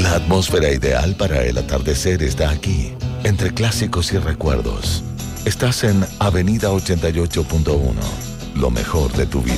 La atmósfera ideal para el atardecer está aquí, entre clásicos y recuerdos. Estás en Avenida 88.1, lo mejor de tu vida.